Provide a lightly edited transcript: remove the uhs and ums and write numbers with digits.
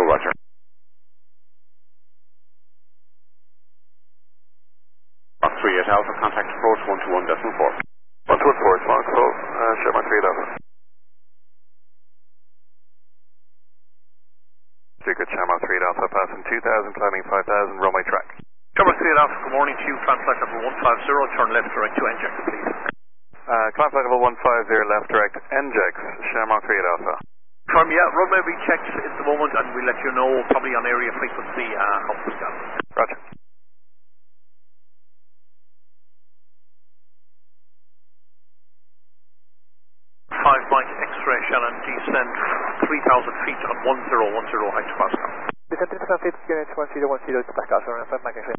roger. Fox 38 Alpha, contact approach 121.4. 121.4, small control, Sherman 38 Alpha. Secret Sherman 38 Alpha, passing 2000, climbing 5000, runway track. Sherman 38 Alpha, good morning to you, climb flight level 150, turn left direct to NJAX, please. Climb flight level 150, left direct, NJAX, Sherman 38 Alpha. Yeah, runway rechecks at the moment, and we'll let you know probably on area frequency how it's done. Roger. 5 Mike X-ray Shannon, descend 3,000 feet on 1010 hectopascal. Descend 3,000 feet, unit 1010 to Pascal, 5 Mike X-ray.